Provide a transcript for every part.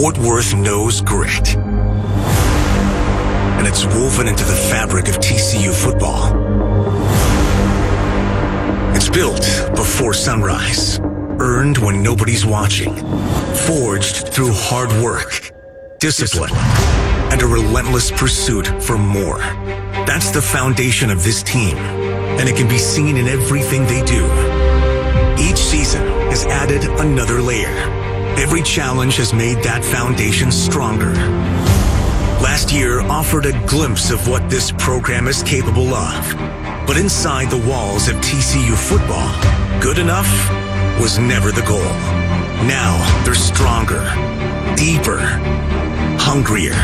Fort Worth knows grit. And it's woven into the fabric of TCU football. It's built before sunrise, earned when nobody's watching, forged through hard work, discipline, and a relentless pursuit for more. That's the foundation of this team, and it can be seen in everything they do. Each season has added another layer. Every challenge has made that foundation stronger. Last year offered a glimpse of what this program is capable of. But inside the walls of TCU football, good enough was never the goal. Now they're stronger, deeper, hungrier.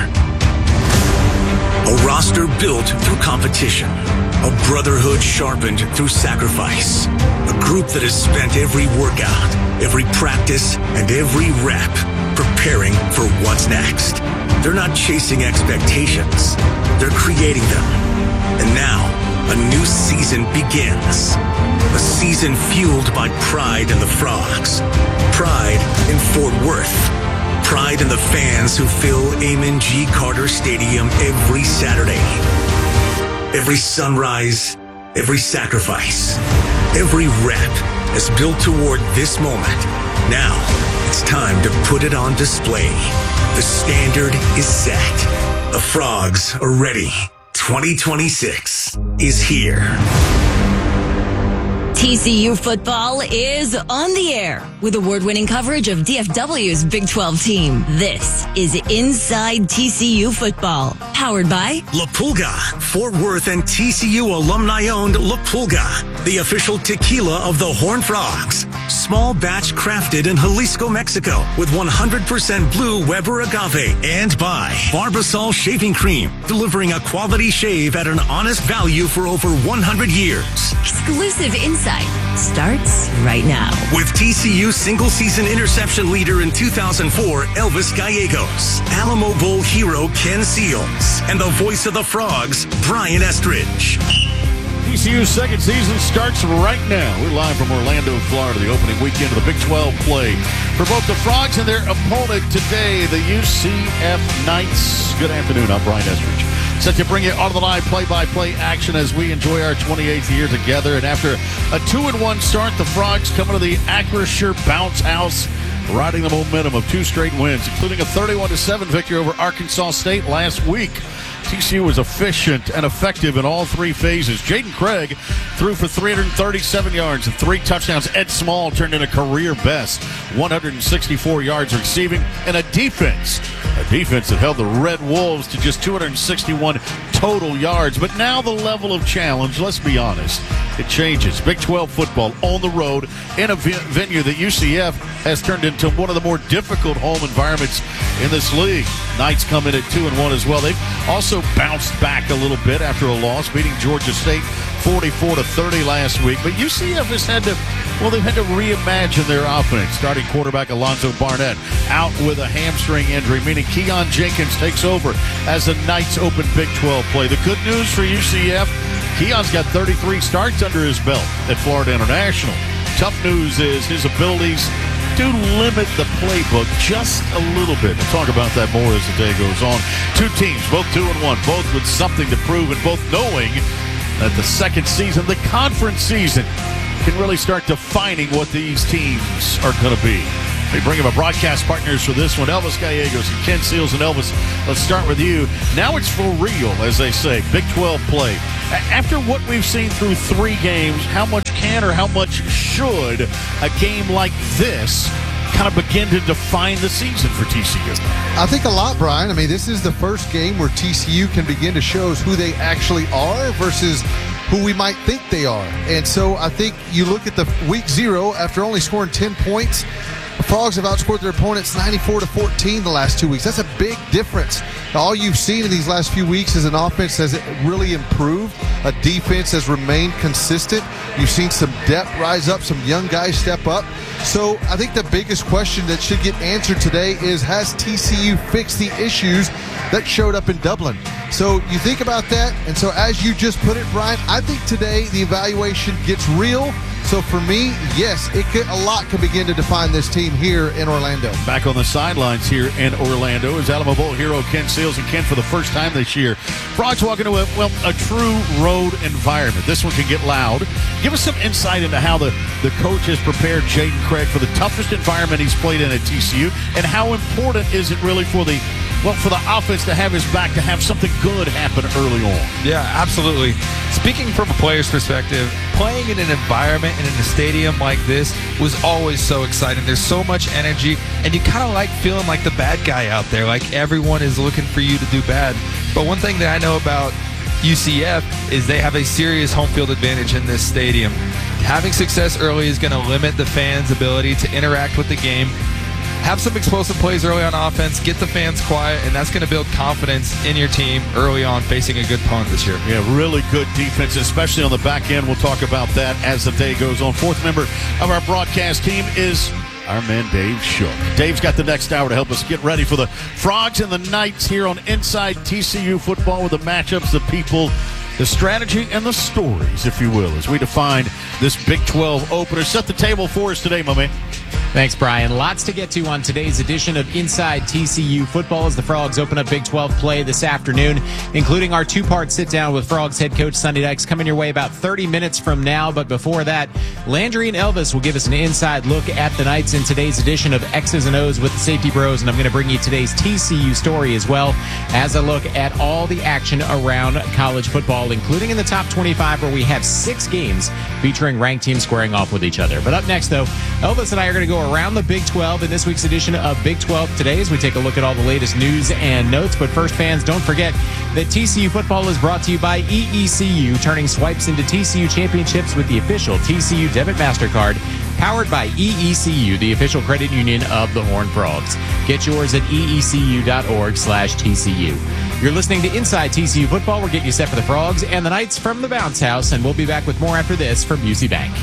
A roster built through competition. A brotherhood sharpened through sacrifice. A group that has spent every workout, every practice, and every rep preparing for what's next. They're not chasing expectations. They're creating them. And now, a new season begins. A season fueled by pride in the Frogs. Pride in Fort Worth. Pride in the fans who fill Amon G. Carter Stadium every Saturday. Every sunrise, every sacrifice, every rep is built toward this moment. Now, it's time to put it on display. The standard is set. The Frogs are ready. 2026 is here. TCU football is on the air with award-winning coverage of DFW's Big 12 team. This is Inside TCU Football, powered by La Pulga, Fort Worth and TCU alumni-owned La Pulga, the official tequila of the Horned Frogs. Small batch crafted in Jalisco, Mexico with 100% blue Weber agave. And by Barbasol Shaving Cream, delivering a quality shave at an honest value for over 100 years. Exclusive Insight starts right now. With TCU single-season interception leader in 2004, Elvis Gallegos, Alamo Bowl hero Ken Seals, and the voice of the Frogs, Brian Estridge. TCU's second season starts right now. We're live from Orlando, Florida, the opening weekend of the Big 12 play for both the Frogs and their opponent today, the UCF Knights. Good afternoon. I'm Brian Estridge. Set to bring you on the line play-by-play action as we enjoy our 28th year together. And after a 2-1 start, the Frogs coming to the Acrisure Bounce House, riding the momentum of 2 straight wins, including a 31-7 victory over Arkansas State last week. TCU was efficient and effective in all 3 phases. Jaden Craig threw for 337 yards and 3 touchdowns. Ed Small turned in a career best, 164 yards receiving, and a defense that held the Red Wolves to just 261 total yards. But now the level of challenge, let's be honest, it changes. Big 12 football on the road in a venue that UCF has turned into one of the more difficult home environments in this league. Knights come in at 2-1 as well. They've also bounced back a little bit after a loss, beating Georgia State 44-30 last week. But UCF has had to, they've had to reimagine their offense. Starting quarterback Alonzo Barnett out with a hamstring injury, meaning Keon Jenkins takes over as the Knights open Big 12 play. The good news for UCF, Keon's got 33 starts under his belt at Florida International. Tough news is his abilities do limit the playbook just a little bit. We'll talk about that more as the day goes on. 2 teams, both 2-1, both with something to prove, and both knowing that the second season, the conference season, can really start defining what these teams are going to be. They bring up our broadcast partners for this one, Elvis Gallegos and Ken Seals. And Elvis, let's start with you. Now it's for real, as they say, Big 12 play. After what we've seen through 3 games, how much can or how much should a game like this kind of begin to define the season for TCU? I think a lot, Brian. I mean, this is the first game where TCU can begin to show us who they actually are versus who we might think they are. And so I think you look at the week 0, after only scoring 10 points, the Frogs have outscored their opponents 94-14 the last 2 weeks. That's a big difference. All you've seen in these last few weeks is an offense has really improved. A defense has remained consistent. You've seen some depth rise up, some young guys step up. So I think the biggest question that should get answered today is, has TCU fixed the issues that showed up in Dublin? So you think about that, and so as you just put it, Brian, I think today the evaluation gets real. So for me, yes, a lot can begin to define this team here in Orlando. Back on the sidelines here in Orlando is Alamo Bowl hero Ken Seals. And Ken, for the first time this year, Frogs walking into a true road environment. This one can get loud. Give us some insight into how the coach has prepared Jaden Craig for the toughest environment he's played in at TCU, and how important is it really for the offense to have his back, to have something good happen early on. Yeah, absolutely. Speaking from a player's perspective, playing in an environment and in a stadium like this was always so exciting. There's so much energy, and you kind of like feeling like the bad guy out there, like everyone is looking for you to do bad. But one thing that I know about UCF is they have a serious home field advantage in this stadium. Having success early is going to limit the fans' ability to interact with the game. Have some explosive plays early on offense, get the fans quiet, and that's going to build confidence in your team early on facing a good opponent this year. Yeah, really good defense, especially on the back end. We'll talk about that as the day goes on. Fourth member of our broadcast team is our man Dave Shook. Dave's got the next hour to help us get ready for the Frogs and the Knights here on Inside TCU Football, with the matchups, the people, the strategy, and the stories, if you will, as we define this Big 12 opener. Set the table for us today, my man. Thanks, Brian. Lots to get to on today's edition of Inside TCU Football as the Frogs open up Big 12 play this afternoon, including our two-part sit-down with Frogs head coach Sonny Dykes coming your way about 30 minutes from now. But before that, Landry and Elvis will give us an inside look at the Knights in today's edition of X's and O's with the Safety Bros, and I'm going to bring you today's TCU story as well as a look at all the action around college football, including in the top 25, where we have 6 games featuring ranked teams squaring off with each other. But up next, though, Elvis and I are going to go around the Big 12 in this week's edition of Big 12 Today as we take a look at all the latest news and notes. But first, fans, don't forget that TCU Football is brought to you by EECU, turning swipes into TCU championships with the official TCU Debit MasterCard, powered by EECU, the official credit union of the Horned Frogs. Get yours at eecu.org/TCU. You're listening to Inside TCU Football. We're getting you set for the Frogs and the Knights from the Bounce House, and we'll be back with more after this from UC Bank.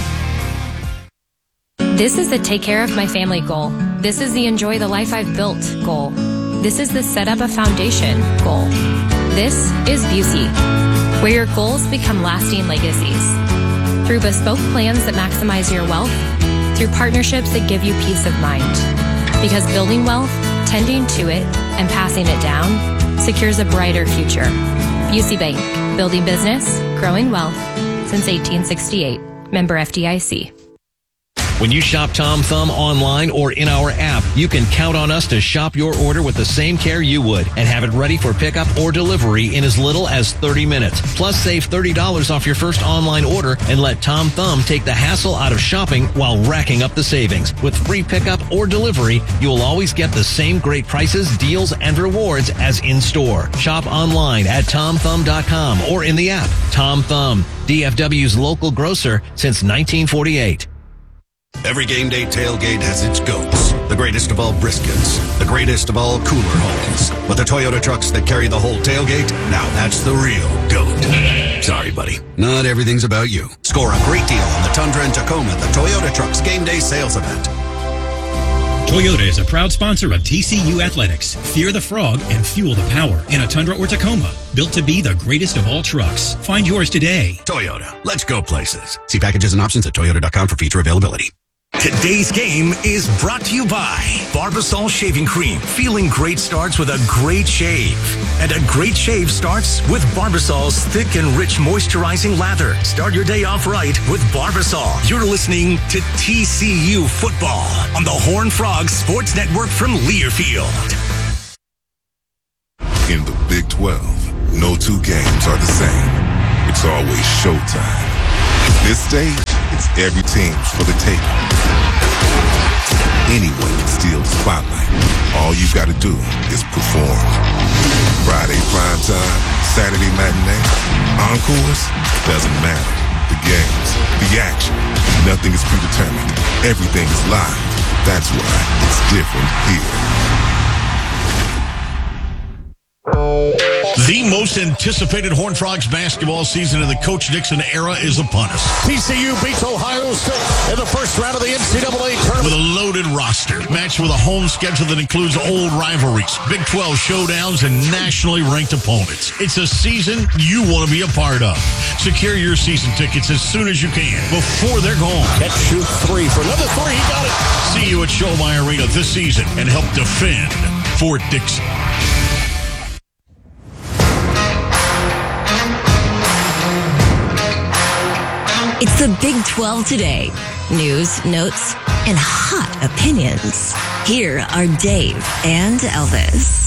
This is the take care of my family goal. This is the enjoy the life I've built goal. This is the set up a foundation goal. This is Busey, where your goals become lasting legacies. Through bespoke plans that maximize your wealth, through partnerships that give you peace of mind. Because building wealth, tending to it, and passing it down secures a brighter future. Busey Bank, building business, growing wealth since 1868. Member FDIC. When you shop Tom Thumb online or in our app, you can count on us to shop your order with the same care you would and have it ready for pickup or delivery in as little as 30 minutes. Plus, save $30 off your first online order and let Tom Thumb take the hassle out of shopping while racking up the savings. With free pickup or delivery, you'll always get the same great prices, deals, and rewards as in-store. Shop online at TomThumb.com or in the app. Tom Thumb, DFW's local grocer since 1948. Every game day tailgate has its goats. The greatest of all briskets. The greatest of all cooler holes. But the Toyota trucks that carry the whole tailgate, now that's the real goat. Sorry, buddy. Not everything's about you. Score a great deal on the Tundra and Tacoma at the Toyota Trucks Game Day Sales Event. Toyota is a proud sponsor of TCU Athletics. Fear the frog and fuel the power in a Tundra or Tacoma. Built to be the greatest of all trucks. Find yours today. Toyota. Let's go places. See packages and options at toyota.com for feature availability. Today's game is brought to you by Barbasol Shaving Cream. Feeling great starts with a great shave. And a great shave starts with Barbasol's thick and rich moisturizing lather. Start your day off right with Barbasol. You're listening to TCU Football on the Horned Frogs Sports Network from Learfield. In the Big 12, no two games are the same. It's always showtime. At this stage, it's every team's for the taking. Anyone can steal the spotlight. All you gotta do is perform. Friday primetime, Saturday matinee, encores, doesn't matter. The games, the action, nothing is predetermined. Everything is live. That's why it's different here. The most anticipated Horned Frogs basketball season in the Coach Dixon era is upon us. TCU beats Ohio State in the first round of the NCAA tournament. With a loaded roster, matched with a home schedule that includes old rivalries, Big 12 showdowns, and nationally ranked opponents. It's a season you want to be a part of. Secure your season tickets as soon as you can, before they're gone. Catch, shoot, three for another three. He got it. See you at Showmy Arena this season and help defend Fort Dixon. It's the Big 12 today. News, notes, and hot opinions. Here are Dave and Elvis.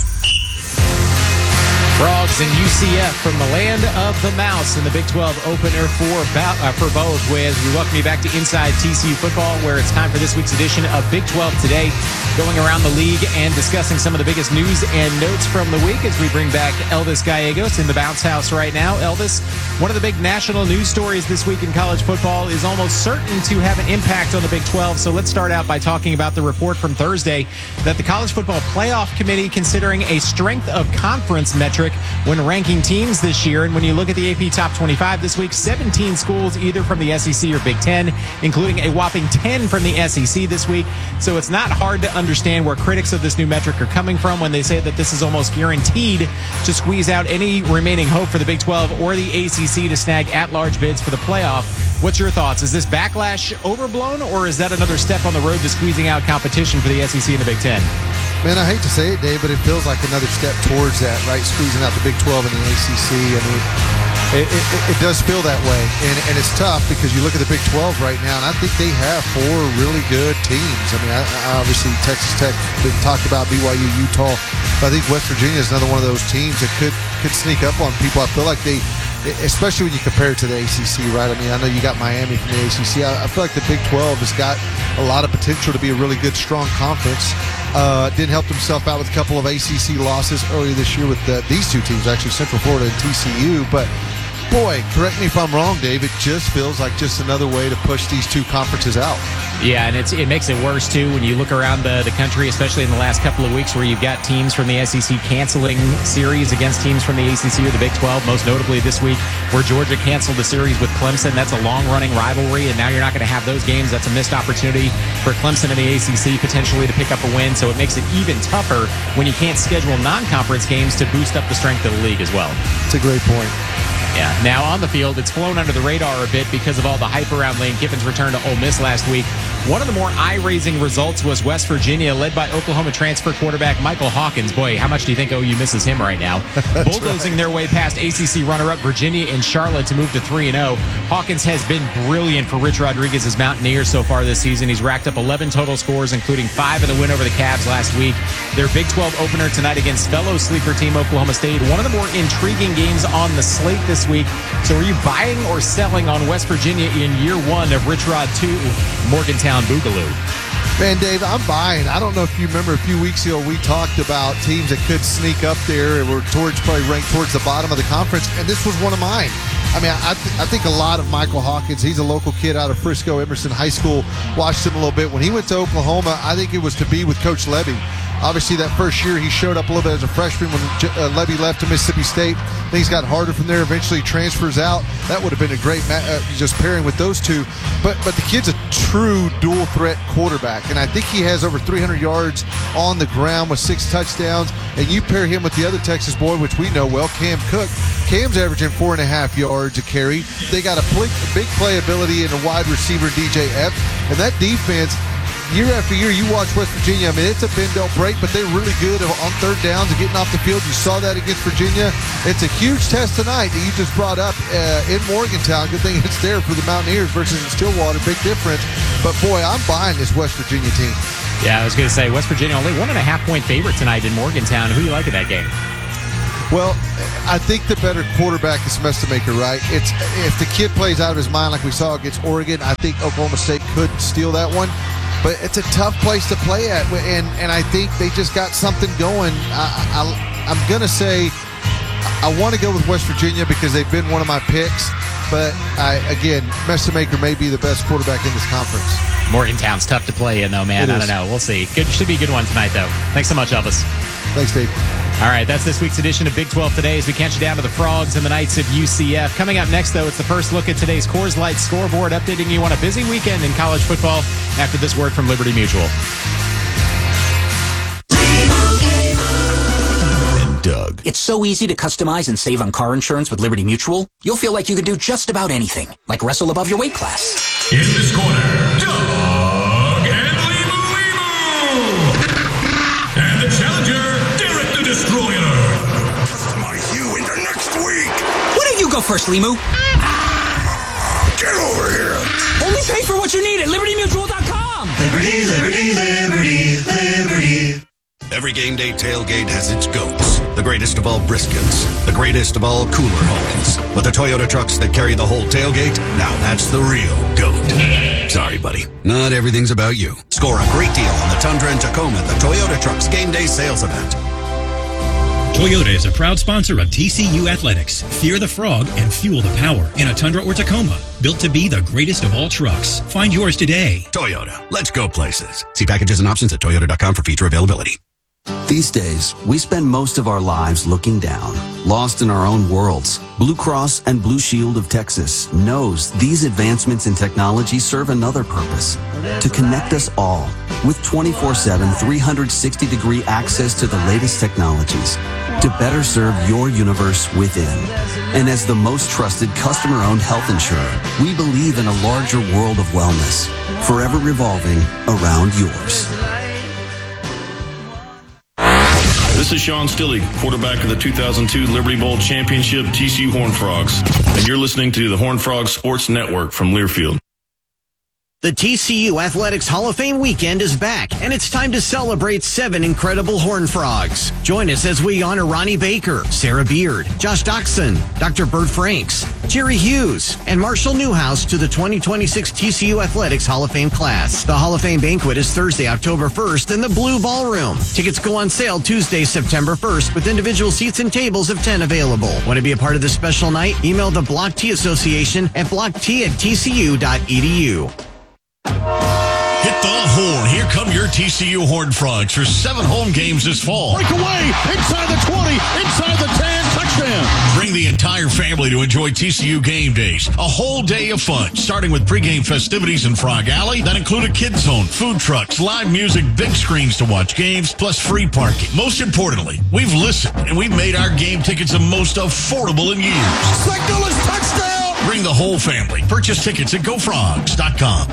Frogs and UCF from the land of the mouse in the Big 12 opener for both. As we welcome you back to Inside TCU Football, where it's time for this week's edition of Big 12 Today, going around the league and discussing some of the biggest news and notes from the week as we bring back Elvis Gallegos in the bounce house right now. Elvis, one of the big national news stories this week in college football is almost certain to have an impact on the Big 12. So let's start out by talking about the report from Thursday that the College Football Playoff Committee considering a strength of conference metric when ranking teams this year. And when you look at the AP Top 25 this week, 17 schools either from the SEC or Big 10, including a whopping 10 from the SEC this week. So it's not hard to understand where critics of this new metric are coming from when they say that this is almost guaranteed to squeeze out any remaining hope for the Big 12 or the ACC to snag at-large bids for the playoff. What's your thoughts? Is this backlash overblown, or is that another step on the road to squeezing out competition for the SEC and the Big 10? Man, I hate to say it, Dave, but it feels like another step towards that, right? Squeezing out the Big 12 and the ACC. I mean, it does feel that way. And it's tough because you look at the Big 12 right now, and I think they have four really good teams. I mean, obviously, Texas Tech, been talked about, BYU, Utah. But I think West Virginia is another one of those teams that could sneak up on people. I feel like they, especially when you compare it to the ACC, right? I mean, I know you got Miami from the ACC. I feel like the Big 12 has got a lot of potential to be a really good, strong conference. Did help himself out with a couple of ACC losses earlier this year with these two teams, actually, Central Florida and TCU. But, boy, correct me if I'm wrong, Dave, it just feels like just another way to push these two conferences out. Yeah, and it makes it worse, too, when you look around the country, especially in the last couple of weeks where you've got teams from the SEC canceling series against teams from the ACC or the Big 12, most notably this week where Georgia canceled the series with Clemson. That's a long-running rivalry, and now you're not going to have those games. That's a missed opportunity for Clemson and the ACC potentially to pick up a win, so it makes it even tougher when you can't schedule non-conference games to boost up the strength of the league as well. It's a great point. Yeah. Now on the field, it's flown under the radar a bit because of all the hype around Lane Kiffin's return to Ole Miss last week. One of the more eye-raising results was West Virginia, led by Oklahoma transfer quarterback Michael Hawkins. Boy, how much do you think OU misses him right now? Bulldozing their way past ACC runner-up Virginia and Charlotte to move to 3-0. Hawkins has been brilliant for Rich Rodriguez's Mountaineers so far this season. He's racked up 11 total scores, including 5 in the win over the Cavs last week. Their Big 12 opener tonight against fellow sleeper team Oklahoma State. One of the more intriguing games on the slate this week. So are you buying or selling on West Virginia in year one of Rich Rod 2 Morgantown Boogaloo? Man, Dave, I'm buying. I don't know if you remember a few weeks ago we talked about teams that could sneak up there and were probably ranked towards the bottom of the conference, and this was one of mine. I mean, I think a lot of Michael Hawkins. He's a local kid out of Frisco, Emerson High School. Watched him a little bit. When he went to Oklahoma, I think it was to be with Coach Levy. Obviously, that first year he showed up a little bit as a freshman when Levy left to Mississippi State. Things got harder from there. Eventually, transfers out. That would have been a great just pairing with those two. But the kid's a true dual threat quarterback, and I think he has over 300 yards on the ground with 6 touchdowns. And you pair him with the other Texas boy, which we know well, Cam Cook. Cam's averaging 4.5 yards a carry. They got a big playability in a wide receiver, DJ Epps, and that defense. Year after year, you watch West Virginia. I mean, it's a bend, don't break, but they're really good on third downs and getting off the field. You saw that against Virginia. It's a huge test tonight that you just brought up in Morgantown. Good thing it's there for the Mountaineers versus in Stillwater. Big difference. But, boy, I'm buying this West Virginia team. Yeah, I was going to say, West Virginia only 1.5-point favorite tonight in Morgantown. Who do you like in that game? Well, I think the better quarterback is Mestamaker, right? If the kid plays out of his mind like we saw against Oregon, I think Oklahoma State could steal that one. But it's a tough place to play at, and I think they just got something going. I'm going to say I want to go with West Virginia because they've been one of my picks. But, again, Mestamaker may be the best quarterback in this conference. Morgantown's tough to play in, though, man. I don't know. We'll see. Should be a good one tonight, though. Thanks so much, Elvis. Thanks, Dave. All right, that's this week's edition of Big 12 Today as we catch you down to the Frogs and the Knights of UCF. Coming up next, though, it's the first look at today's Coors Light scoreboard, updating you on a busy weekend in college football after this word from Liberty Mutual. Doug. It's so easy to customize and save on car insurance with Liberty Mutual. You'll feel like you can do just about anything, like wrestle above your weight class. In this corner, Doug and Limu. And the challenger, Derek the Destroyer. My you into next week. Why don't you go first, Limu? Get over here. Only pay for what you need at LibertyMutual.com. Liberty, liberty, liberty, liberty. Every game day tailgate has its goats. The greatest of all briskets. The greatest of all cooler homes. But the Toyota trucks that carry the whole tailgate, now that's the real goat. Sorry, buddy. Not everything's about you. Score a great deal on the Tundra and Tacoma at the Toyota Trucks Game Day Sales Event. Toyota is a proud sponsor of TCU Athletics. Fear the Frog and fuel the power in a Tundra or Tacoma. Built to be the greatest of all trucks. Find yours today. Toyota. Let's go places. See packages and options at toyota.com for feature availability. These days, we spend most of our lives looking down, lost in our own worlds. Blue Cross and Blue Shield of Texas knows these advancements in technology serve another purpose, to connect us all with 24/7, 360-degree access to the latest technologies to better serve your universe within. And as the most trusted customer-owned health insurer, we believe in a larger world of wellness, forever revolving around yours. This is Sean Stilley, quarterback of the 2002 Liberty Bowl Championship TCU Horned Frogs, and you're listening to the Horned Frogs Sports Network from Learfield. The TCU Athletics Hall of Fame weekend is back, and it's time to celebrate 7 incredible Horned Frogs. Join us as we honor Ronnie Baker, Sarah Beard, Josh Doxson, Dr. Bert Franks, Jerry Hughes, and Marshall Newhouse to the 2026 TCU Athletics Hall of Fame class. The Hall of Fame banquet is Thursday, October 1st in the Blue Ballroom. Tickets go on sale Tuesday, September 1st, with individual seats and tables of 10 available. Want to be a part of this special night? Email the Block T Association at blockt@tcu.edu. Hit the horn. Here come your TCU Horned Frogs for 7 home games this fall. Breakaway inside the 20, inside the 10, touchdown. Bring the entire family to enjoy TCU game days. A whole day of fun, starting with pregame festivities in Frog Alley that include a kids zone, food trucks, live music, big screens to watch games, plus free parking. Most importantly, we've listened and we've made our game tickets the most affordable in years. St. Louis touchdown. Bring the whole family. Purchase tickets at GoFrogs.com.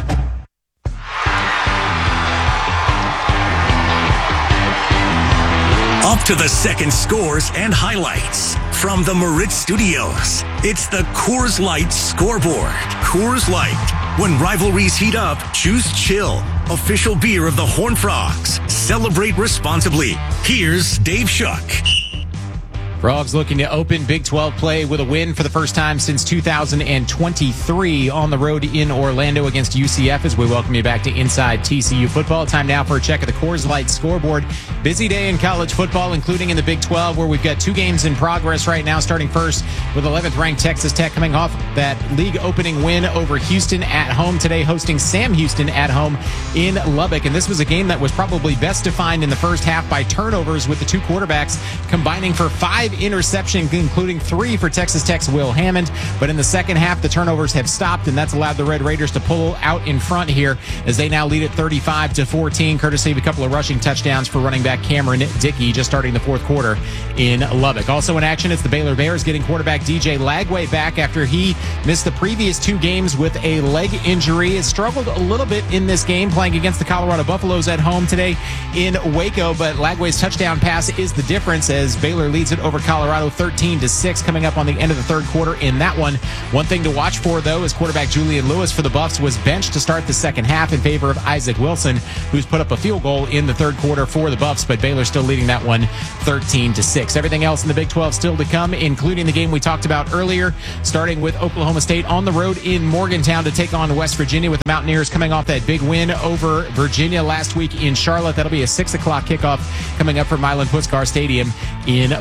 Up to the second scores and highlights from the Moritz Studios. It's the Coors Light Scoreboard. Coors Light. When rivalries heat up, choose chill. Official beer of the Horned Frogs. Celebrate responsibly. Here's Dave Shuck. Frogs looking to open Big 12 play with a win for the first time since 2023 on the road in Orlando against UCF as we welcome you back to Inside TCU Football. Time now for a check of the Coors Light scoreboard. Busy day in college football, including in the Big 12, where we've got 2 games in progress right now, starting first with 11th-ranked Texas Tech coming off that league opening win over Houston at home today, hosting Sam Houston at home in Lubbock. And this was a game that was probably best defined in the first half by turnovers, with the 2 quarterbacks combining for 5 interceptions, including 3 for Texas Tech's Will Hammond. But in the second half, the turnovers have stopped, and that's allowed the Red Raiders to pull out in front here as they now lead at 35-14, courtesy of a couple of rushing touchdowns for running back Cameron Dickey just starting the fourth quarter in Lubbock. Also in action, it's the Baylor Bears getting quarterback DJ Lagway back after he missed the previous 2 games with a leg injury. It struggled a little bit in this game, playing against the Colorado Buffaloes at home today in Waco, but Lagway's touchdown pass is the difference as Baylor leads it over Colorado 13-6 coming up on the end of the third quarter in that one. One thing to watch for, though, is quarterback Julian Lewis for the Buffs was benched to start the second half in favor of Isaac Wilson, who's put up a field goal in the third quarter for the Buffs, but Baylor still leading that one 13-6. Everything else in the Big 12 still to come, including the game we talked about earlier, starting with Oklahoma State on the road in Morgantown to take on West Virginia, with the Mountaineers coming off that big win over Virginia last week in Charlotte. That'll be a 6 o'clock kickoff coming up from Milan Puskar Stadium in Morgantown.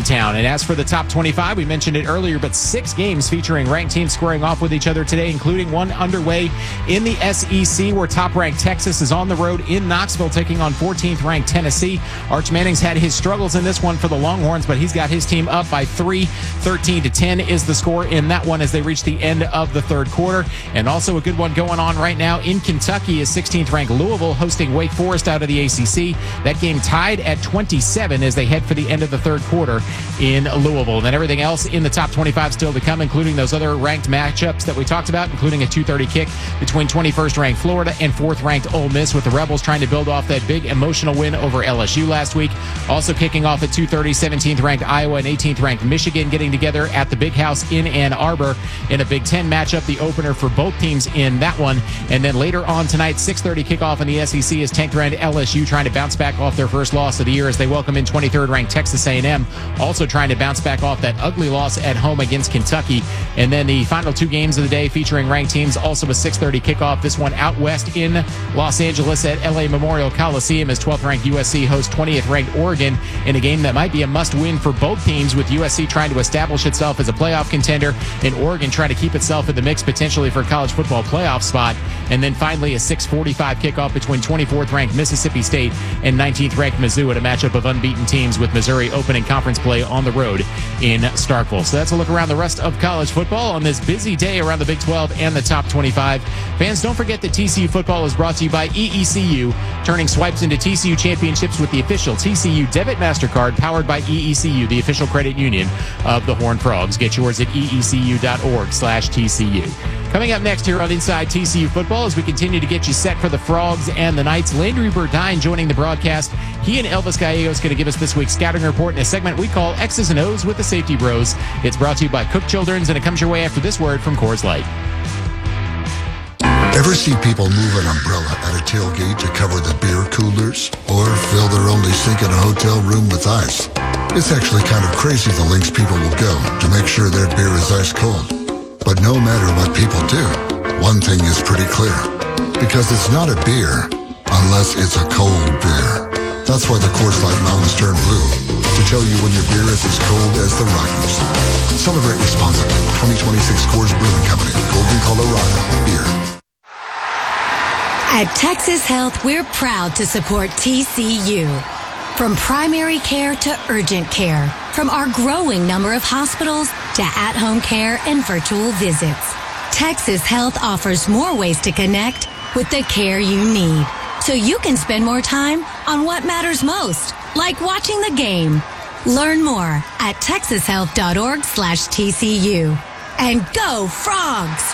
Germantown. And as for the top 25, we mentioned it earlier, but 6 games featuring ranked teams squaring off with each other today, including one underway in the SEC, where top-ranked Texas is on the road in Knoxville, taking on 14th-ranked Tennessee. Arch Manning's had his struggles in this one for the Longhorns, but he's got his team up by 3. 13-10 is the score in that one as they reach the end of the third quarter. And also a good one going on right now in Kentucky is 16th-ranked Louisville hosting Wake Forest out of the ACC. That game tied at 27 as they head for the end of the third quarter in Louisville. And then everything else in the top 25 still to come, including those other ranked matchups that we talked about, including a 2:30 kick between 21st-ranked Florida and 4th-ranked Ole Miss, with the Rebels trying to build off that big emotional win over LSU last week. Also kicking off at 2:30, 17th-ranked Iowa and 18th-ranked Michigan getting together at the Big House in Ann Arbor in a Big Ten matchup, the opener for both teams in that one. And then later on tonight, 6:30 kickoff in the SEC is 10th-ranked LSU trying to bounce back off their first loss of the year as they welcome in 23rd-ranked Texas A&M, also trying to bounce back off that ugly loss at home against Kentucky. And then the final 2 games of the day featuring ranked teams, also a 6:30 kickoff. This one out west in Los Angeles at LA Memorial Coliseum as 12th-ranked USC hosts 20th-ranked Oregon in a game that might be a must-win for both teams, with USC trying to establish itself as a playoff contender and Oregon trying to keep itself in the mix potentially for a college football playoff spot. And then finally a 6:45 kickoff between 24th-ranked Mississippi State and 19th-ranked Mizzou at a matchup of unbeaten teams, with Missouri opening conference play on the road in Starkville. So that's a look around the rest of college football on this busy day around the Big 12 and the top 25. Fans, don't forget that TCU football is brought to you by EECU, turning swipes into TCU championships with the official TCU Debit MasterCard powered by EECU, the official credit union of the Horned Frogs. Get yours at eecu.org/TCU. Coming up next here on Inside TCU Football, as we continue to get you set for the Frogs and the Knights, Landry Burdine joining the broadcast. He and Elvis Gallegos going to give us this week's scouting report in a segment we call X's and O's with the Safety Bros. It's brought to you by Cook Children's, and it comes your way after this word from Coors Light. Ever see people move an umbrella at a tailgate to cover the beer coolers, or fill their only sink in a hotel room with ice? It's actually kind of crazy the lengths people will go to make sure their beer is ice cold. But no matter what people do, one thing is pretty clear. Because it's not a beer unless it's a cold beer. That's why the Coors Light mountains turn blue, to tell you when your beer is as cold as the Rockies. Celebrate responsibly. 2026 Coors Brewing Company, Golden, Colorado. Beer. At Texas Health, we're proud to support TCU. From primary care to urgent care, from our growing number of hospitals to at-home care and virtual visits, Texas Health offers more ways to connect with the care you need, so you can spend more time on what matters most, like watching the game. Learn more at texashealth.org/TCU. And go Frogs!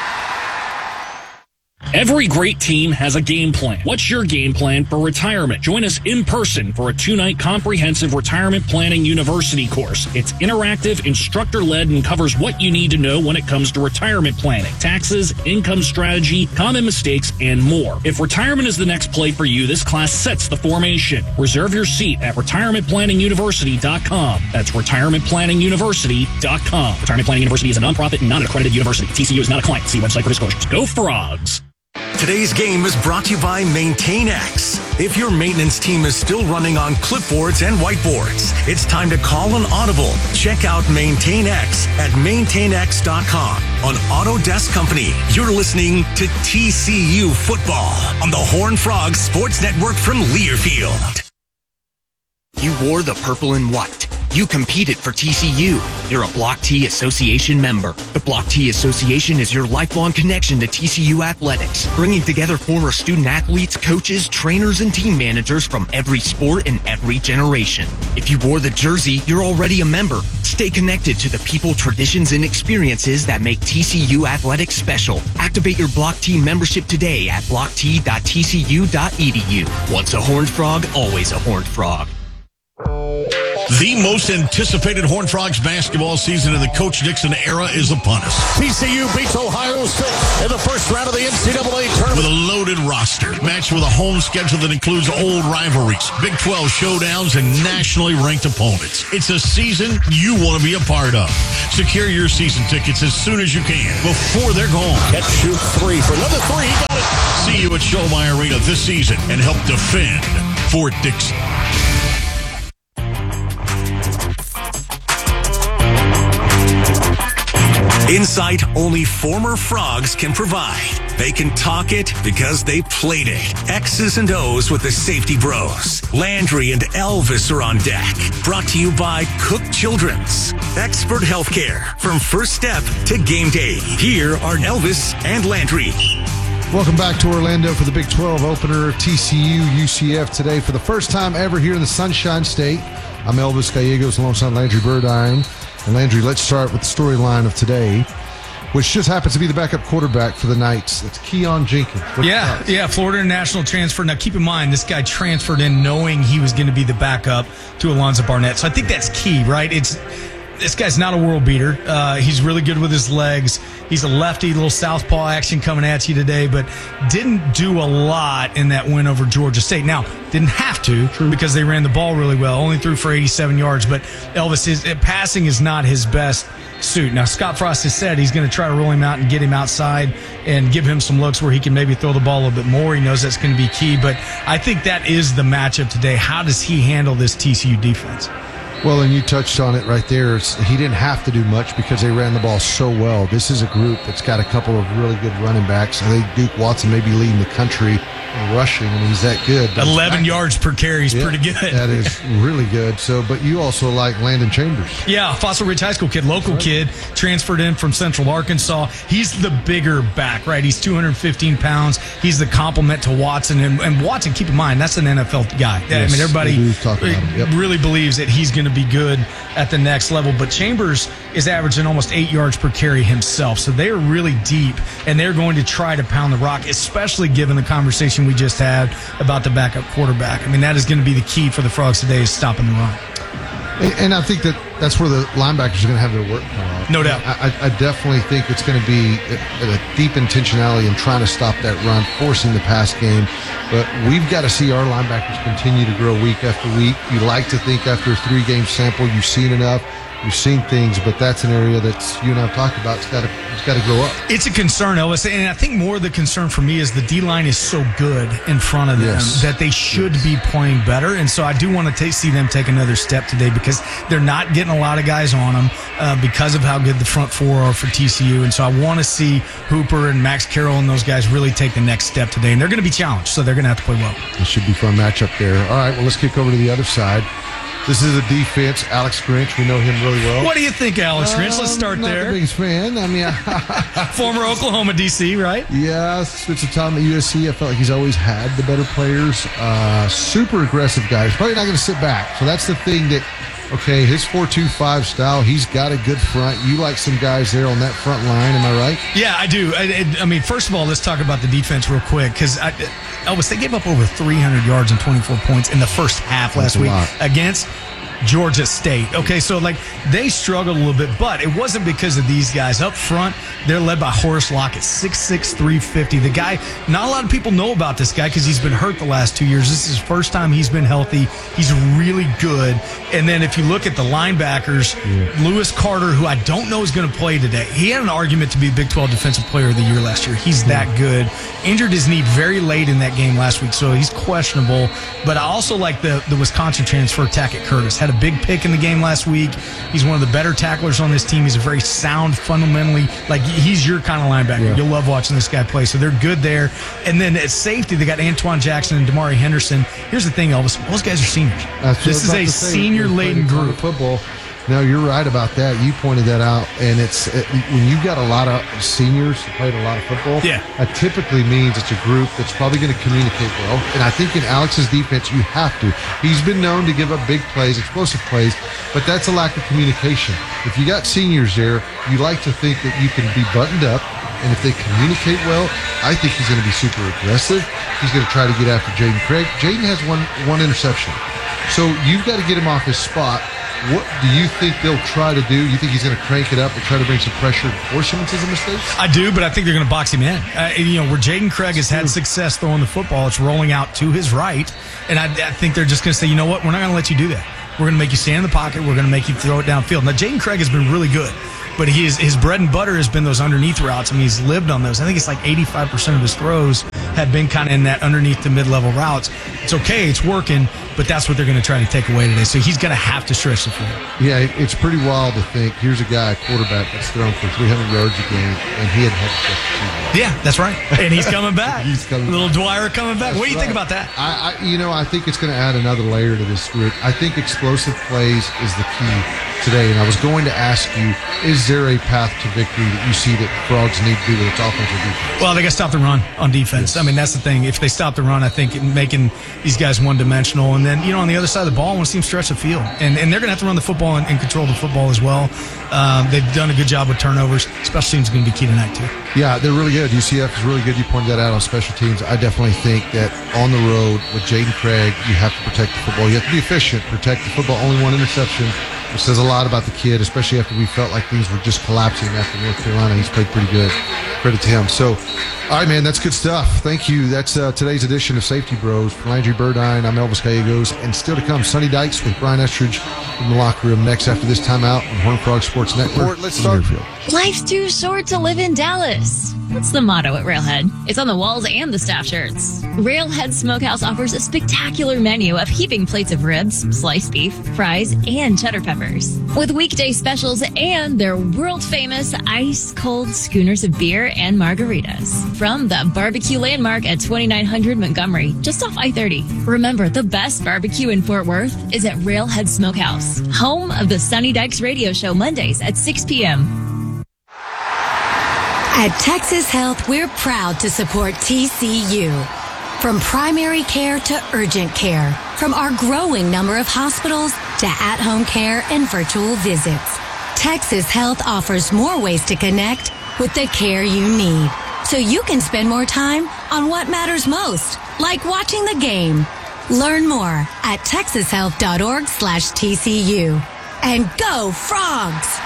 Every great team has a game plan. What's your game plan for retirement? Join us in person for a 2-night comprehensive retirement planning university course. It's interactive, instructor-led, and covers what you need to know when it comes to retirement planning, taxes, income strategy, common mistakes, and more. If retirement is the next play for you, this class sets the formation. Reserve your seat at retirementplanninguniversity.com. That's retirementplanninguniversity.com. Retirement Planning University is a nonprofit and non-accredited university. TCU is not a client. See website for disclosures. Go Frogs! Today's game is brought to you by MaintainX. If your maintenance team is still running on clipboards and whiteboards, it's time to call an audible. Check out MaintainX at maintainx.com. On Autodesk Company, you're listening to TCU Football on the Horned Frogs Sports Network from Learfield. You wore the purple and white. You competed for TCU. You're a Block T Association member. The Block T Association is your lifelong connection to TCU athletics, bringing together former student athletes, coaches, trainers, and team managers from every sport and every generation. If you wore the jersey, you're already a member. Stay connected to the people, traditions, and experiences that make TCU athletics special. Activate your Block T membership today at blockt.tcu.edu. Once a Horned Frog, always a Horned Frog. The most anticipated Horned Frogs basketball season in the Coach Dixon era is upon us. TCU beats Ohio State in the first round of the NCAA tournament. With a loaded roster, matched with a home schedule that includes old rivalries, Big 12 showdowns, and nationally ranked opponents. It's a season you want to be a part of. Secure your season tickets as soon as you can, before they're gone. Catch, shoot, three for another three. He got it. See you at Showmy Arena this season and help defend Fort Dixon. Insight only former Frogs can provide. They can talk it because they played it. X's and O's with the Safety Bros. Landry and Elvis are on deck. Brought to you by Cook Children's. Expert healthcare from first step to game day. Here are Elvis and Landry. Welcome back to Orlando for the Big 12 opener. TCU UCF today for the first time ever here in the Sunshine State. I'm Elvis Gallegos alongside Landry Burdine. And Landry, let's start with the storyline of today, which just happens to be the backup quarterback for the Knights. It's Keon Jenkins. Yeah, Florida International transfer. Now, keep in mind, this guy transferred in knowing he was going to be the backup to Alonzo Barnett. So I think that's key, right? This guy's not a world beater. He's really good with his legs. He's a lefty, little southpaw action coming at you today, but didn't do a lot in that win over Georgia State. Now, didn't have to because they ran the ball really well. Only threw for 87 yards, but Elvis, passing is not his best suit. Now, Scott Frost has said he's going to try to roll him out and get him outside and give him some looks where he can maybe throw the ball a little bit more. He knows that's going to be key, but I think that is the matchup today. How does he handle this TCU defense? Well, and you touched on it right there. He didn't have to do much because they ran the ball so well. This is a group that's got a couple of really good running backs. I think Duke Watson may be leading the country in rushing, and he's that good. 11 yards per carry is pretty good. That is really good. But you also like Landon Chambers. Yeah, Fossil Ridge High School kid, local kid, transferred in from Central Arkansas. He's the bigger back, right? He's 215 pounds. He's the complement to Watson. And Watson, keep in mind, that's an NFL guy. Yes, I mean, everybody really believes that he's going to be good at the next level. But Chambers is averaging almost 8 yards per carry himself. So they are really deep, and they're going to try to pound the rock, especially given the conversation we just had about the backup quarterback. I mean, that is going to be the key for the Frogs today, is stopping the run. And I think that's where the linebackers are going to have their work cut off. No doubt. I definitely think it's going to be a deep intentionality in trying to stop that run, forcing the pass game. But we've got to see our linebackers continue to grow week after week. You like to think after a 3-game sample you've seen enough. You've seen things, but that's an area that you and I have talked about. It's got to grow up. It's a concern, Elvis, and I think more of the concern for me is the D-line is so good in front of them that they should be playing better, and so I do want to see them take another step today because they're not getting a lot of guys on them because of how good the front four are for TCU, and so I want to see Hooper and Max Carroll and those guys really take the next step today, and they're going to be challenged, so they're going to have to play well. It should be a fun matchup there. All right, well, let's kick over to the other side. This is a defense. Alex Grinch, we know him really well. What do you think, Alex Grinch? Let's start there. I'm not the biggest fan. I mean, former Oklahoma DC, right? Yeah, spent some time at USC. I felt like he's always had the better players. Super aggressive guy. He's probably not going to sit back. So that's the thing that, okay, his 4-2-5 style, he's got a good front. You like some guys there on that front line, am I right? Yeah, I do. I mean, first of all, let's talk about the defense real quick because Elvis, they gave up over 300 yards and 24 points in the first half last week against Georgia State. Okay, so they struggled a little bit, but it wasn't because of these guys. Up front, they're led by Horace Lockett, 6'6", 350. The guy, not a lot of people know about this guy because he's been hurt the last 2 years. This is his first time he's been healthy. He's really good. And then if you look at the linebackers, Lewis Carter, who I don't know is going to play today, he had an argument to be Big 12 Defensive Player of the Year last year. He's that good. Injured his knee very late in that game last week, so he's questionable. But I also like the Wisconsin transfer, Tackett Curtis. Had a big pick in the game last week. He's one of the better tacklers on this team. He's a very sound, fundamentally, he's your kind of linebacker. Yeah. You'll love watching this guy play. So they're good there. And then at safety, they got Antoine Jackson and Damari Henderson. Here's the thing, Elvis. Those guys are seniors. This is a senior-laden group. Football. No, you're right about that. You pointed that out. And when you've got a lot of seniors who played a lot of football, that typically means it's a group that's probably going to communicate well. And I think in Alex's defense, you have to. He's been known to give up big plays, explosive plays, but that's a lack of communication. If you got seniors there, you like to think that you can be buttoned up. And if they communicate well, I think he's going to be super aggressive. He's going to try to get after Jaden Craig. Jaden has one interception. So you've got to get him off his spot. What do you think they'll try to do? You think he's going to crank it up and try to bring some pressure and force him into some mistakes? I do, but I think they're going to box him in. Where Jaden Craig has had success throwing the football, it's rolling out to his right. And I think they're just going to say, you know what, we're not going to let you do that. We're going to make you stand in the pocket. We're going to make you throw it downfield. Now, Jaden Craig has been really good, but his bread and butter has been those underneath routes. I mean, he's lived on those. I think it's like 85% of his throws have been kind of in that underneath to mid-level routes. It's okay. It's working. but that's what they're going to try to take away today. So he's going to have to stretch the field. Yeah, it's pretty wild to think. Here's a guy, a quarterback, that's thrown for 300 yards a game, and he hadn't had to stretch the field. Yeah, that's right. And he's coming back. He's coming Little back. Dwyer coming back. That's What do you think right. about that? I think it's going to add another layer to this group. I think explosive plays is the key today. And I was going to ask you, is there a path to victory that you see that Frogs need to do with its offensive defense? Well, they got to stop the run on defense. Yes. I mean, that's the thing. If they stop the run, I think making these guys one-dimensional. And then, on the other side of the ball, I want to see them stretch the field. And they're going to have to run the football and control the football as well. They've done a good job with turnovers. Special teams is going to be key tonight, too. Yeah, they're really good. UCF is really good. You pointed that out on special teams. I definitely think that on the road with Jaden Craig, you have to protect the football. You have to be efficient, protect the football. Only one interception, which says a lot about the kid, especially after we felt like things were just collapsing after North Carolina. He's played pretty good. Credit to him. So, all right, man, that's good stuff. Thank you. That's today's edition of Safety Bros. For Landry Burdine, I'm Elvis Gallegos. And still to come, Sonny Dykes with Brian Estridge in the locker room next after this timeout on Horned Frog Sports Network. Let's start. Life's too short to live in Dallas. That's the motto at Railhead. It's on the walls and the staff shirts. Railhead Smokehouse offers a spectacular menu of heaping plates of ribs, sliced beef, fries, and cheddar peppers. With weekday specials and their world-famous ice-cold schooners of beer and margaritas. From the barbecue landmark at 2900 Montgomery, just off I-30. Remember, the best barbecue in Fort Worth is at Railhead Smokehouse, home of the Sonny Dykes radio show Mondays at 6 p.m. At Texas Health, we're proud to support TCU. From primary care to urgent care, from our growing number of hospitals to at-home care and virtual visits, Texas Health offers more ways to connect with the care you need, so you can spend more time on what matters most, like watching the game. Learn more at texashealth.org/TCU. And go Frogs!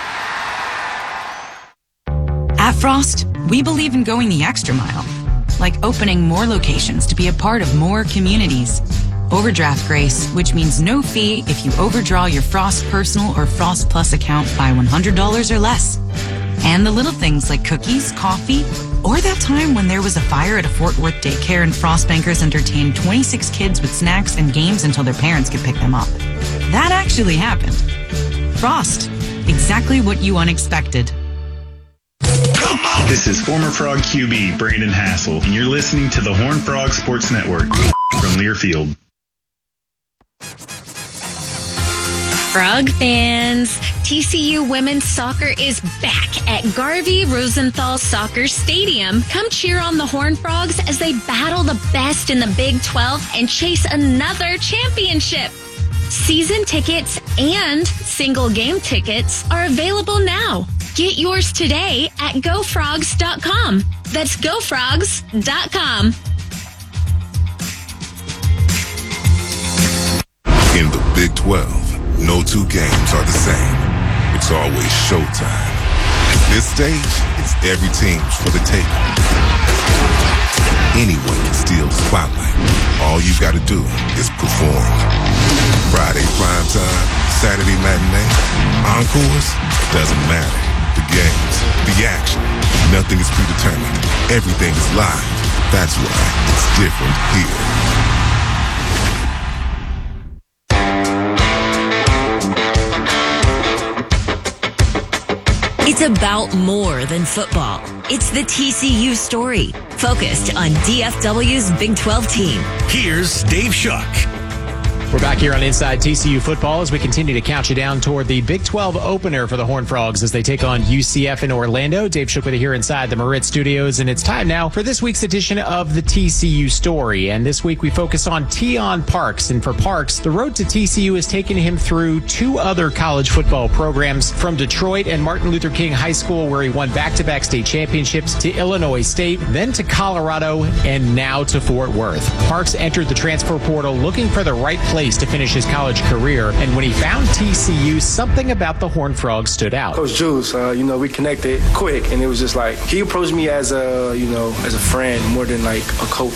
At Frost, we believe in going the extra mile, like opening more locations to be a part of more communities. Overdraft grace, which means no fee if you overdraw your Frost Personal or Frost Plus account by $100 or less. And the little things like cookies, coffee, or that time when there was a fire at a Fort Worth daycare and Frost bankers entertained 26 kids with snacks and games until their parents could pick them up. That actually happened. Frost, exactly what you unexpected. This is former Frog QB Brandon Hassel, and you're listening to the Horned Frog Sports Network from Learfield. Frog fans, TCU women's soccer is back at Garvey Rosenthal Soccer Stadium. Come cheer on the Horned Frogs as they battle the best in the Big 12 and chase another championship. Season tickets and single game tickets are available now. Get yours today at gofrogs.com. That's gofrogs.com. In the Big 12, no two games are the same. It's always showtime. This stage is every team's for the taking. Anyone can steal the spotlight. All you gotta do is perform. Friday primetime, Saturday matinee, encores, doesn't matter. The games, the action, nothing is predetermined. Everything is live. That's why it's different here. It's about more than football. It's the TCU story, focused on DFW's Big 12 team. Here's Dave Shuck. We're back here on Inside TCU Football as we continue to count you down toward the Big 12 opener for the Horned Frogs as they take on UCF in Orlando. Dave Shook with you here inside the Merit Studios, and it's time now for this week's edition of the TCU Story. And this week we focus on Tion Parks. And for Parks, the road to TCU has taken him through two other college football programs, from Detroit and Martin Luther King High School, where he won back-to-back state championships, to Illinois State, then to Colorado, and now to Fort Worth. Parks entered the transfer portal looking for the right place to finish his college career, and when he found TCU, something about the Horned Frogs stood out. Coach Jules, we connected quick, and it was just like he approached me as a friend more than like a coach.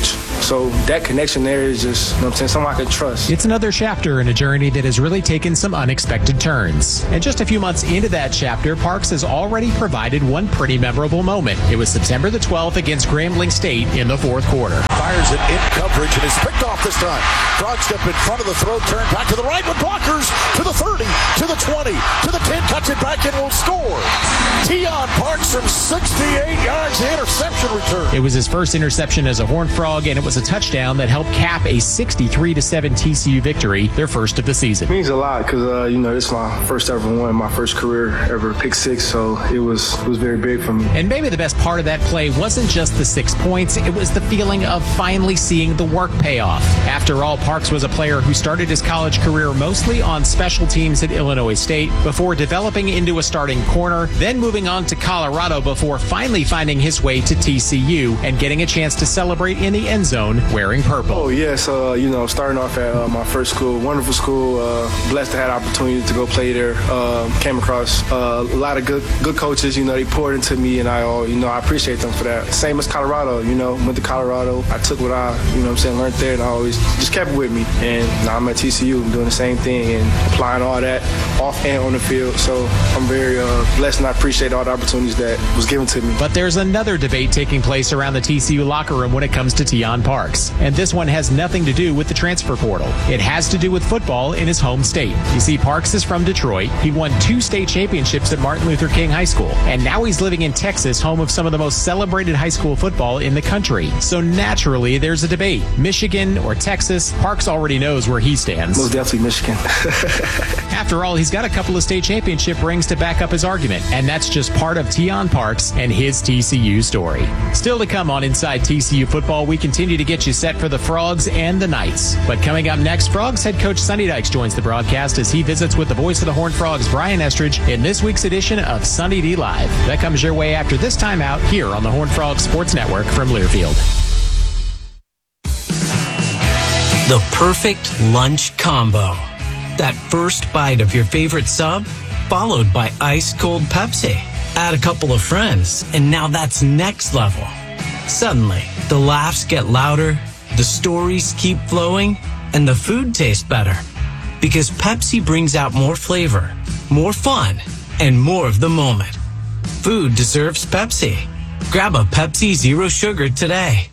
So that connection there is just, you know what I'm saying, someone I can trust. It's another chapter in a journey that has really taken some unexpected turns. And just a few months into that chapter, Parks has already provided one pretty memorable moment. It was September the 12th against Grambling State in the fourth quarter. Fires it in coverage and is picked off this time. Frog step in front of the throw, turn back to the right with blockers to the 30, to the 20, to the 10, cuts it back and will score. Tion Parks from 68 yards, the interception return. It was his first interception as a Horned Frog, and it was a touchdown that helped cap a 63-7 TCU victory, their first of the season. It means a lot because, this is my first ever one, my first career ever pick six, so it was very big for me. And maybe the best part of that play wasn't just the 6 points, it was the feeling of finally seeing the work pay off. After all, Parks was a player who started his college career mostly on special teams at Illinois State before developing into a starting corner, then moving on to Colorado before finally finding his way to TCU and getting a chance to celebrate in the end zone wearing purple. Oh, yes. Starting off at my first school, wonderful school, blessed to have the opportunity to go play there. Came across a lot of good coaches, they poured into me, and I appreciate them for that. Same as Colorado, went to Colorado. I took what I, learned there, and I always just kept it with me. And now I'm at TCU, I'm doing the same thing and applying all that off and on the field. So I'm very blessed, and I appreciate all the opportunities that was given to me. But there's another debate taking place around the TCU locker room when it comes to Tion Parks. And this one has nothing to do with the transfer portal. It has to do with football in his home state. You see, Parks is from Detroit. He won 2 state championships at Martin Luther King High School. And now he's living in Texas, home of some of the most celebrated high school football in the country. So naturally, there's a debate. Michigan or Texas? Parks already knows where he stands. Most definitely Michigan. After all, he's got a couple of state championship rings to back up his argument. And that's just part of Tion Parks and his TCU story. Still to come on Inside TCU Football, we continue to get you set for the Frogs and the Knights. But coming up next, Frogs head coach Sonny Dykes joins the broadcast as he visits with the voice of the Horned Frogs, Brian Estridge, in this week's edition of Sunny D Live. That comes your way after this timeout here on the Horned Frogs Sports Network from Learfield. The perfect lunch combo. That first bite of your favorite sub, followed by ice-cold Pepsi. Add a couple of friends, and now that's next level. Suddenly, the laughs get louder, the stories keep flowing, and the food tastes better. Because Pepsi brings out more flavor, more fun, and more of the moment. Food deserves Pepsi. Grab a Pepsi Zero Sugar today.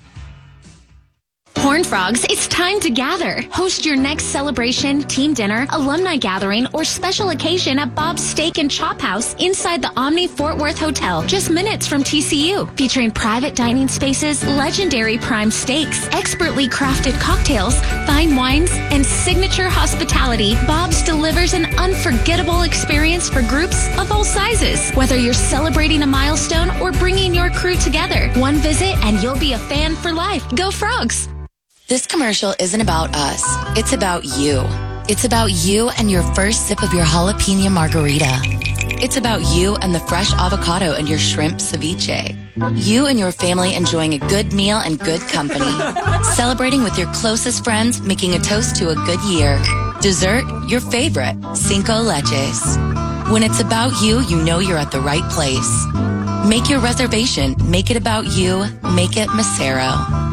Horned Frogs, it's time to gather. Host your next celebration, team dinner, alumni gathering, or special occasion at Bob's Steak and Chop House inside the Omni Fort Worth Hotel, just minutes from TCU. Featuring private dining spaces, legendary prime steaks, expertly crafted cocktails, fine wines, and signature hospitality, Bob's delivers an unforgettable experience for groups of all sizes. Whether you're celebrating a milestone or bringing your crew together, one visit and you'll be a fan for life. Go Frogs! This commercial isn't about us. It's about you. It's about you and your first sip of your jalapeno margarita. It's about you and the fresh avocado and your shrimp ceviche. You and your family enjoying a good meal and good company. Celebrating with your closest friends, making a toast to a good year. Dessert, your favorite, Cinco Leches. When it's about you, you know you're at the right place. Make your reservation. Make it about you. Make it Macero.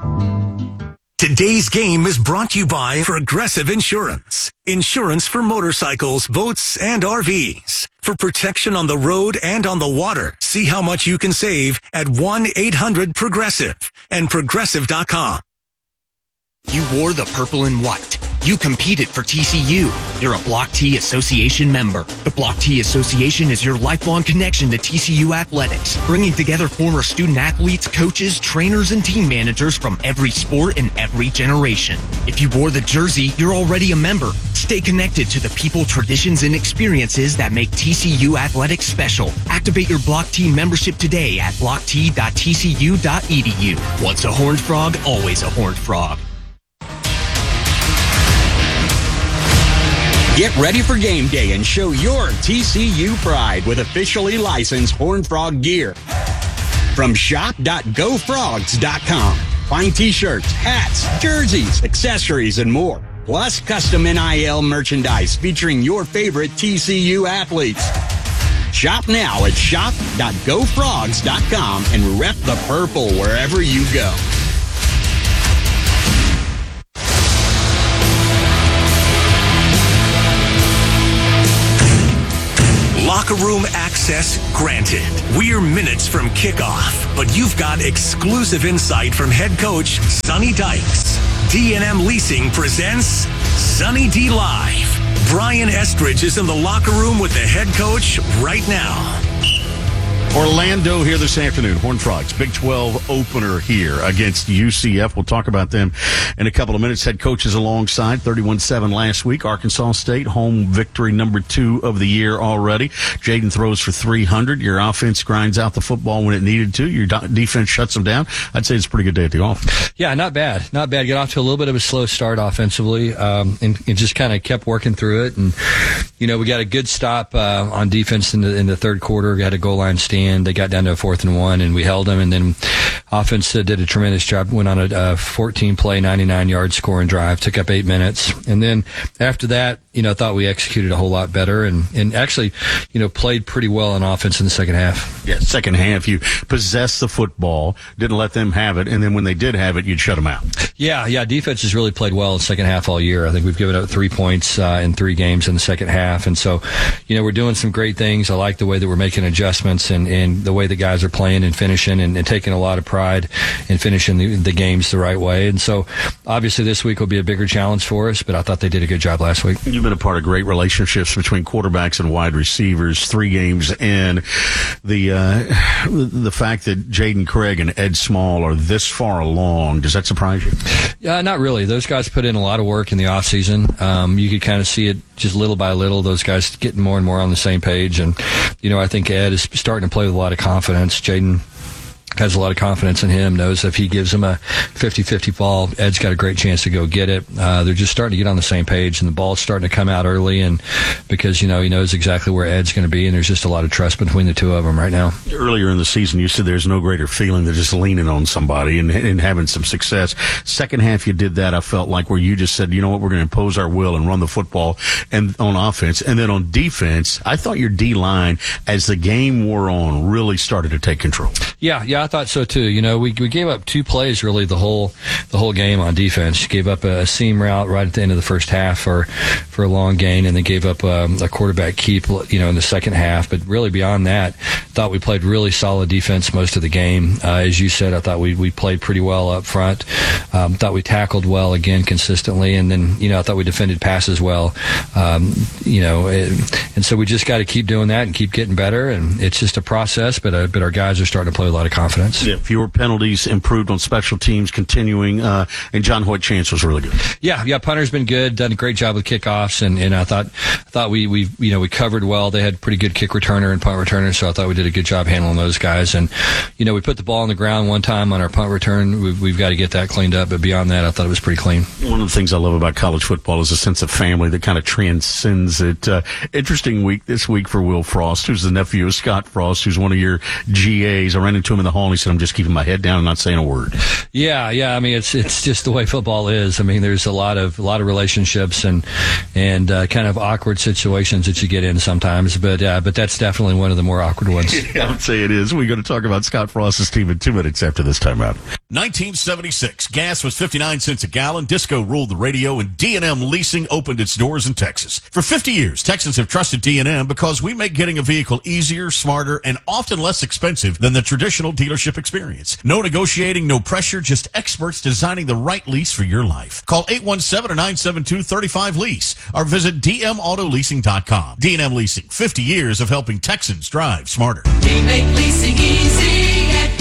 Today's game is brought to you by Progressive Insurance. Insurance for motorcycles, boats, and RVs. For protection on the road and on the water, see how much you can save at 1-800-PROGRESSIVE and Progressive.com. You wore the purple and white. You competed for TCU. You're a Block T Association member. The Block T Association is your lifelong connection to TCU athletics, bringing together former student athletes, coaches, trainers, and team managers from every sport and every generation. If you wore the jersey, you're already a member. Stay connected to the people, traditions, and experiences that make TCU athletics special. Activate your Block T membership today at blockt.tcu.edu. Once a Horned Frog, always a Horned Frog. Get ready for game day and show your TCU pride with officially licensed Horned Frog gear. From shop.gofrogs.com. Find t-shirts, hats, jerseys, accessories, and more. Plus custom NIL merchandise featuring your favorite TCU athletes. Shop now at shop.gofrogs.com and rep the purple wherever you go. Locker room access granted. We're minutes from kickoff, but you've got exclusive insight from head coach Sonny Dykes. D&M Leasing presents Sonny D Live. Brian Estridge is in the locker room with the head coach right now. Orlando here this afternoon. Horned Frogs, Big 12 opener here against UCF. We'll talk about them in a couple of minutes. Head coaches alongside, 31-7 last week. Arkansas State, home victory number 2 of the year already. Jaden throws for 300. Your offense grinds out the football when it needed to. Your defense shuts them down. I'd say it's a pretty good day at the office. Yeah, not bad. Not bad. Got off to a little bit of a slow start offensively, and just kind of kept working through it. And, we got a good stop on defense in the third quarter. We had a goal line stand. They got down to a 4th and 1, and we held them. And then offense did a tremendous job. Went on a 14-play, 99-yard scoring drive. Took up 8 minutes. And then after that, I thought we executed a whole lot better and actually, played pretty well on offense in the second half. Yeah, second half, you possessed the football, didn't let them have it, and then when they did have it, you'd shut them out. Yeah, defense has really played well in the second half all year. I think we've given up 3 points in 3 games in the second half. And so, we're doing some great things. I like the way that we're making adjustments and the way the guys are playing and finishing and taking a lot of pride in finishing the games the right way. And so, obviously, this week will be a bigger challenge for us, but I thought they did a good job last week. You've been a part of great relationships between quarterbacks and wide receivers. 3 games in, the fact that Jaden Craig and Ed Small are this far along, does that surprise you? Yeah, not really. Those guys put in a lot of work in the offseason. You could kind of see it just little by little, those guys getting more and more on the same page. And, I think Ed is starting to play with a lot of confidence. Jaden has a lot of confidence in him, knows if he gives him a 50-50 ball, Ed's got a great chance to go get it. They're just starting to get on the same page, and the ball's starting to come out early, and because, he knows exactly where Ed's going to be, and there's just a lot of trust between the two of them right now. Earlier in the season, you said there's no greater feeling than just leaning on somebody and having some success. Second half, you did that, I felt like, where you just said, you know what, we're going to impose our will and run the football and on offense. And then on defense, I thought your D-line, as the game wore on, really started to take control. Yeah, I thought so too. We gave up 2 plays really the whole game on defense. Gave up a seam route right at the end of the first half for a long gain, and then gave up a quarterback keep in the second half. But really beyond that, thought we played really solid defense most of the game. As you said, I thought we played pretty well up front. Thought we tackled well again consistently, and then I thought we defended passes well. And so we just got to keep doing that and keep getting better. And it's just a process, but our guys are starting to play with a lot of confidence. Yeah, fewer penalties, improved on special teams, continuing, and John Hoyt Chance was really good. Yeah, punter's been good, done a great job with kickoffs, and I thought we covered well. They had pretty good kick returner and punt returner, so I thought we did a good job handling those guys. And we put the ball on the ground one time on our punt return. We've got to get that cleaned up, but beyond that, I thought it was pretty clean. One of the things I love about college football is a sense of family that kind of transcends it. Interesting week this week for Will Frost, who's the nephew of Scott Frost, who's one of your GAs. I ran into him in the hall, and he said, I'm just keeping my head down and not saying a word. Yeah. I mean, it's just the way football is. I mean, there's a lot of relationships and kind of awkward situations that you get in sometimes, but that's definitely one of the more awkward ones. Yeah, I would say it is. We're going to talk about Scott Frost's team in 2 minutes after this timeout. 1976, gas was 59 cents a gallon, disco ruled the radio, and D&M Leasing opened its doors in Texas. For 50 years, Texans have trusted D&M because we make getting a vehicle easier, smarter, and often less expensive than the traditional dealership experience. No negotiating, no pressure, just experts designing the right lease for your life. Call 817-972-35-LEASE or visit dmautoleasing.com. D&M Leasing, 50 years of helping Texans drive smarter. We make leasing easy at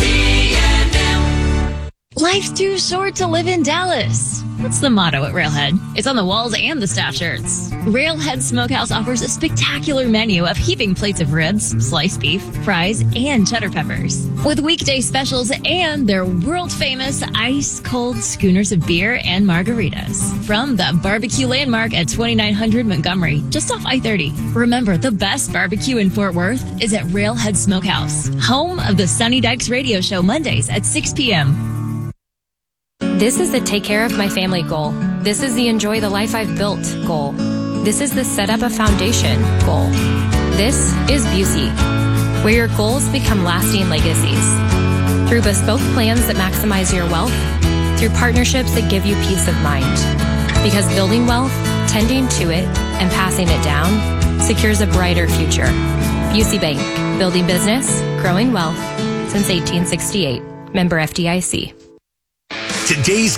D&M. Life's too short to live in Dallas. That's the motto at Railhead. It's on the walls and the staff shirts. Railhead Smokehouse offers a spectacular menu of heaping plates of ribs, sliced beef, fries, and cheddar peppers. With weekday specials and their world-famous ice-cold schooners of beer and margaritas. From the barbecue landmark at 2900 Montgomery, just off I-30. Remember, the best barbecue in Fort Worth is at Railhead Smokehouse, home of the Sonny Dykes radio show Mondays at 6 p.m. This is the take care of my family goal. This is the enjoy the life I've built goal. This is the set up a foundation goal. This is Busey, where your goals become lasting legacies. Through bespoke plans that maximize your wealth, through partnerships that give you peace of mind. Because building wealth, tending to it, and passing it down secures a brighter future. Busey Bank, building business, growing wealth since 1868. Member FDIC. Today's